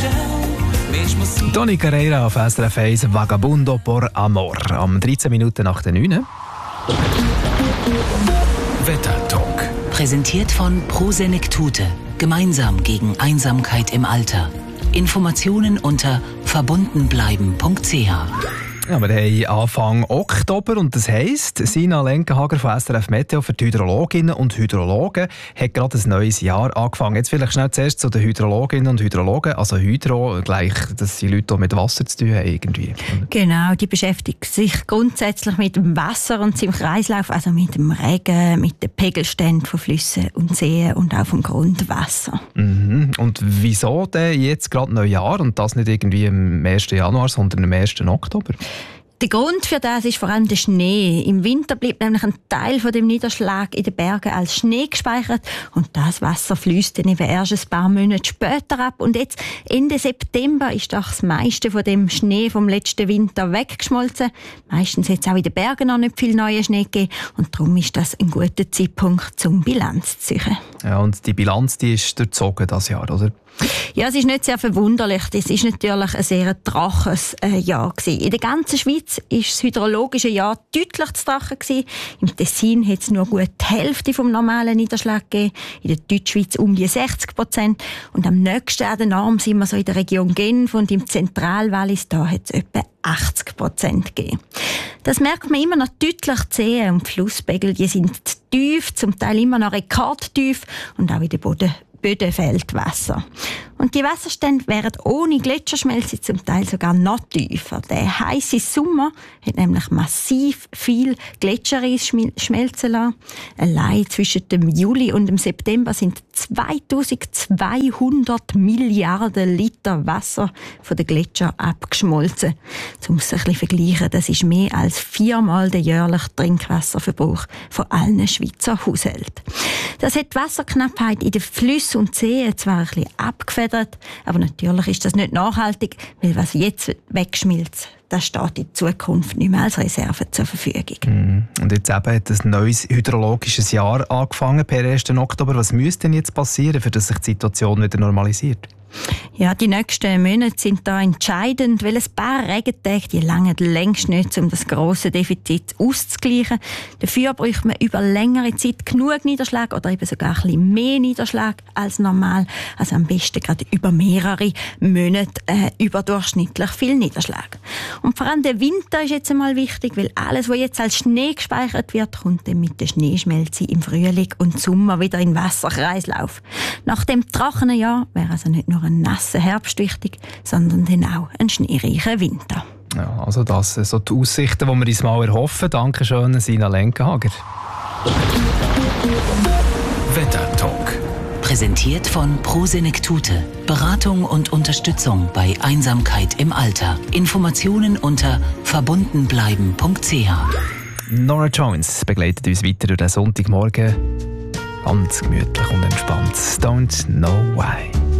Toni Carreira auf SRF 1, Vagabundo por Amor. Am 13 Minuten nach der 9. Wettertalk. Präsentiert von Prosenektute. Gemeinsam gegen Einsamkeit im Alter. Informationen unter verbundenbleiben.ch. Ja, wir haben Anfang Oktober und das heisst, Sina Lenkenhager von SRF Meteo für die Hydrologinnen und Hydrologen hat gerade ein neues Jahr angefangen. Jetzt vielleicht schnell zuerst zu den Hydrologinnen und Hydrologen. Also Hydro, gleich, das sind Leute, die mit Wasser zu tun haben irgendwie. Genau, die beschäftigen sich grundsätzlich mit dem Wasser und seinem Kreislauf, also mit dem Regen, mit den Pegelständen von Flüssen und Seen und auch vom Grundwasser. Mhm. Und wieso denn jetzt gerade Neujahr und das nicht irgendwie am 1. Januar, sondern am 1. Oktober? Der Grund für das ist vor allem der Schnee. Im Winter bleibt nämlich ein Teil von dem Niederschlag in den Bergen als Schnee gespeichert und das Wasser fließt dann eben erst ein paar Monate später ab. Und jetzt, Ende September, ist doch das meiste von dem Schnee vom letzten Winter weggeschmolzen. Meistens hat es auch in den Bergen noch nicht viel neuen Schnee gegeben und darum ist das ein guter Zeitpunkt, zum Bilanz zu ziehen. Ja, und die Bilanz, die ist durchzogen dieses Jahr, oder? Ja, es ist nicht sehr verwunderlich. Es ist natürlich ein sehr trockenes Jahr gewesen. In der ganzen Schweiz ist das hydrologische Jahr deutlich zu trocken gewesen. Im Tessin hat es nur gut die Hälfte vom normalen Niederschlag gegeben. In der Deutschschweiz um die 60%. Und am nächsten an der Norm sind wir so in der Region Genf und im Zentralwallis, da hat es etwa 80% gegeben. Das merkt man immer noch deutlich zu sehen. Und die Flusspegel, die sind tief, zum Teil immer noch rekordtief und auch in den Böden fehlt Wasser. Und die Wasserstände wären ohne Gletscherschmelze zum Teil sogar noch tiefer. Der heisse Sommer hat nämlich massiv viel Gletschereis schmelzen lassen. Allein zwischen dem Juli und dem September sind 2200 Milliarden Liter Wasser von den Gletschern abgeschmolzen. Um es ein bisschen zu vergleichen, das ist mehr als 4-mal der jährliche Trinkwasserverbrauch von allen Schweizer Haushalten. Das hat die Wasserknappheit in den Flüssen und Seen zwar ein bisschen abgefedert, aber natürlich ist das nicht nachhaltig, weil was jetzt wegschmilzt, das steht in Zukunft nicht mehr als Reserve zur Verfügung. Und jetzt eben hat ein neues hydrologisches Jahr angefangen per 1. Oktober. Was müsste denn jetzt passieren, für dass sich die Situation wieder normalisiert? Ja, die nächsten Monate sind da entscheidend, weil ein paar Regentage, die langen längst nicht, um das grosse Defizit auszugleichen. Dafür bräuchte man über längere Zeit genug Niederschlag oder eben sogar ein bisschen mehr Niederschlag als normal. Also am besten gerade über mehrere Monate überdurchschnittlich viel Niederschlag. Und vor allem der Winter ist jetzt einmal wichtig, weil alles, was jetzt als Schnee gespeichert wird, kommt dann mit der Schneeschmelze im Frühling und Sommer wieder in den Wasserkreislauf. Nach dem trockenen Jahr wäre also nicht nur ein nasser Herbst wichtig, sondern dann auch ein schneereicher Winter. Ja, also das sind so die Aussichten, die wir uns mal erhoffen. Dankeschön, Sina Lenkenhager. Wettertalk. Präsentiert von Prosenektute. Beratung und Unterstützung bei Einsamkeit im Alter. Informationen unter verbundenbleiben.ch. Norah Jones begleitet uns weiter durch den Sonntagmorgen. Ganz gemütlich und entspannt. Don't know why.